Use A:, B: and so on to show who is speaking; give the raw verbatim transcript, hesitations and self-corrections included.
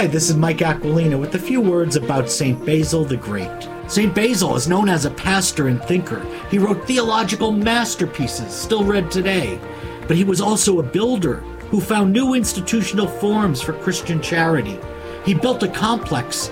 A: Hi, this is Mike Aquilina with a few words about Saint Basil the Great. Saint Basil is known as a pastor and thinker. He wrote theological masterpieces, still read today. But he was also a builder who found new institutional forms for Christian charity. He built a complex